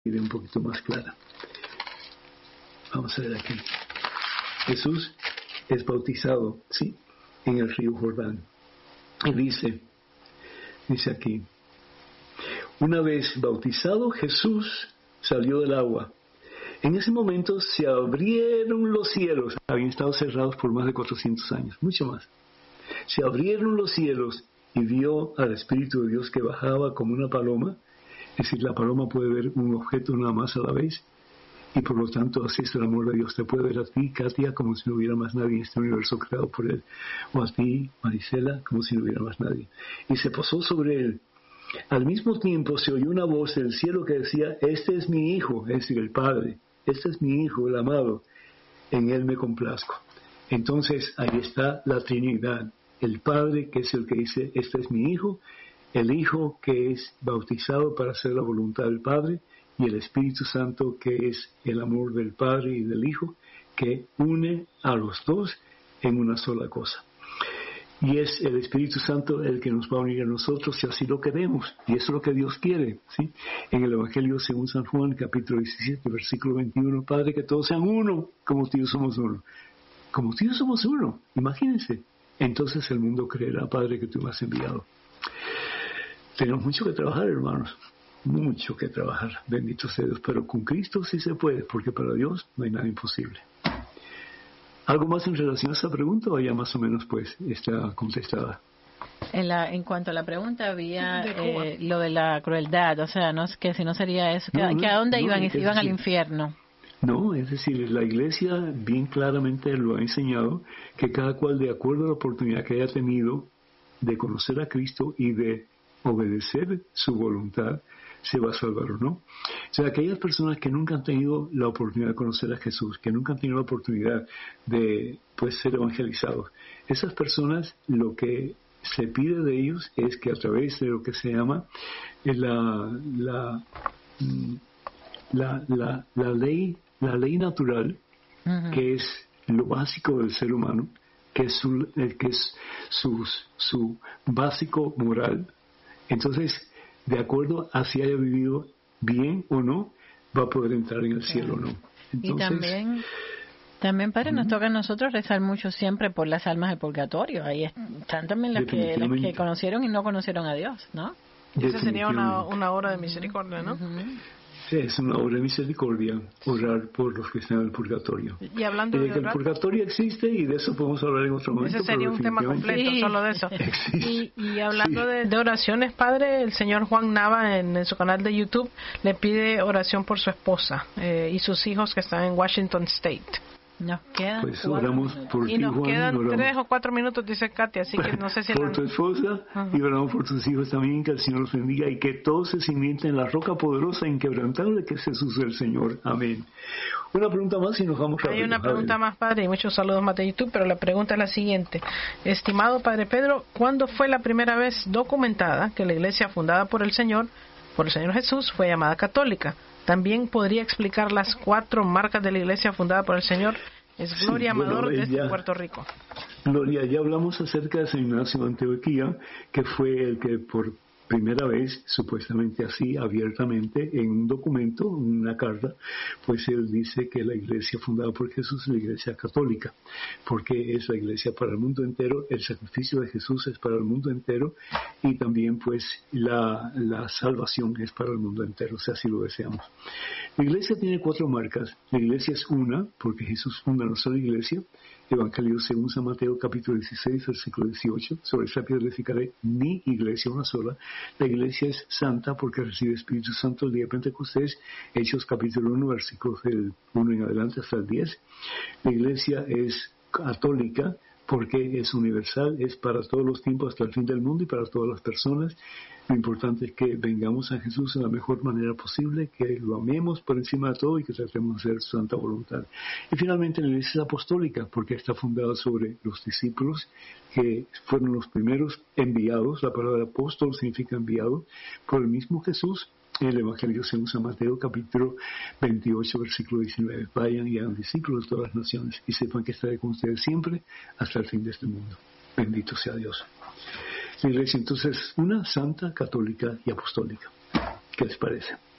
un poquito más clara. Vamos a ver aquí. Jesús es bautizado, ¿sí?, en el río Jordán. Y dice aquí, una vez bautizado, Jesús salió del agua. En ese momento se abrieron los cielos. Habían estado cerrados por más de 400 años, mucho más. Se abrieron los cielos y vio al Espíritu de Dios que bajaba como una paloma. Es decir, la paloma puede ver un objeto nada más a la vez. Y por lo tanto, así es el amor de Dios. Te puede ver a ti, Katia, como si no hubiera más nadie en este universo creado por Él. O a ti, Marisela, como si no hubiera más nadie. Y se posó sobre Él. Al mismo tiempo se oyó una voz del cielo que decía, este es mi Hijo, es decir, el Padre. Este es mi Hijo, el amado. En Él me complazco. Entonces, ahí está la Trinidad. El Padre, que es el que dice, este es mi Hijo. El Hijo, que es bautizado para hacer la voluntad del Padre. Y el Espíritu Santo, que es el amor del Padre y del Hijo, que une a los dos en una sola cosa. Y es el Espíritu Santo el que nos va a unir a nosotros si así lo queremos. Y eso es lo que Dios quiere, ¿sí? En el Evangelio según San Juan, capítulo 17, versículo 21, Padre, que todos sean uno, como tú y yo somos uno. Como tú y yo somos uno, imagínense. Entonces el mundo creerá, Padre, que tú me has enviado. Tenemos mucho que trabajar, hermanos. Mucho que trabajar, bendito sea Dios, pero con Cristo sí se puede, porque para Dios no hay nada imposible. ¿Algo más en relación a esa pregunta o ya más o menos pues está contestada? En cuanto a la pregunta había lo de la crueldad, o sea, no es que si no sería eso, que a dónde iban, y si iban al infierno. No, es decir, la Iglesia bien claramente lo ha enseñado, que cada cual de acuerdo a la oportunidad que haya tenido de conocer a Cristo y de obedecer su voluntad, se va a salvar o no. O sea, aquellas personas que nunca han tenido la oportunidad de conocer a Jesús, que nunca han tenido la oportunidad de pues ser evangelizados, esas personas, lo que se pide de ellos es que a través de lo que se llama la ley natural, uh-huh, que es lo básico del ser humano, que es su básico moral. Entonces, de acuerdo a si haya vivido bien o no, va a poder entrar en el cielo o no. Entonces, y también, Padre, nos toca a nosotros rezar mucho siempre por las almas del purgatorio. Ahí están también las que conocieron y no conocieron a Dios, ¿no? Esa sería una obra de misericordia, ¿no? Uh-huh. Sí, es una obra de misericordia, orar por los que están en el purgatorio. Y hablando de que el purgatorio existe, y de eso podemos hablar en otro momento. Ese sería un tema completo, sí, solo de eso. Y hablando de oraciones, Padre, el señor Juan Nava en su canal de YouTube le pide oración por su esposa y sus hijos que están en Washington State. Nos quedan pues oramos por ti, nos Juan, quedan oramos 3 o 4 minutos, dice Katia, así que no sé si por tu esposa, y oramos por tus hijos también, que el Señor los bendiga y que todos se cimienten en la roca poderosa e inquebrantable que es Jesús el Señor. Amén. Una pregunta más y nos vamos rápido. Hay una pregunta más, Padre, y muchos saludos más de YouTube, pero la pregunta es la siguiente. Estimado Padre Pedro, ¿cuándo fue la primera vez documentada que la iglesia fundada por el Señor Jesús, fue llamada católica? También podría explicar las 4 marcas de la iglesia fundada por el Señor. Es Gloria Amador desde Puerto Rico. Gloria, ya hablamos acerca de San Ignacio de Antioquía, que fue el que por primera vez, supuestamente así, abiertamente, en un documento, en una carta, pues él dice que la iglesia fundada por Jesús es la iglesia católica, porque es la iglesia para el mundo entero, el sacrificio de Jesús es para el mundo entero, y también pues la salvación es para el mundo entero, si así lo deseamos. La iglesia tiene 4 marcas. La iglesia es una, porque Jesús funda una sola iglesia. Evangelio según San Mateo, capítulo 16, versículo 18. Sobre esa piedra edificaré mi iglesia, una sola. La iglesia es santa porque recibe Espíritu Santo el día de Pentecostés. Hechos capítulo 1, versículos del 1 en adelante hasta el 10. La iglesia es católica porque es universal, es para todos los tiempos hasta el fin del mundo y para todas las personas. Lo importante es que vengamos a Jesús de la mejor manera posible, que lo amemos por encima de todo y que tratemos de hacer su santa voluntad. Y finalmente la iglesia es apostólica, porque está fundada sobre los discípulos, que fueron los primeros enviados. La palabra apóstol significa enviado por el mismo Jesús. En el Evangelio según San Mateo, capítulo 28, versículo 19. Vayan y hagan discípulos de todas las naciones y sepan que estaré con ustedes siempre hasta el fin de este mundo. Bendito sea Dios. La iglesia entonces una santa, católica y apostólica. ¿Qué les parece?